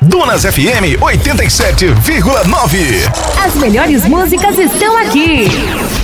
Dunas FM 87,9. As melhores músicas estão aqui.